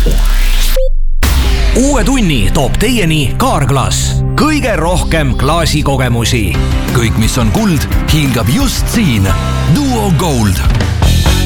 Uue tunni toob teieni Kaarglass. Kõige rohkem klaasikogemusi. Kõik, mis on kuld, hiilgab just siin. Duo Gold.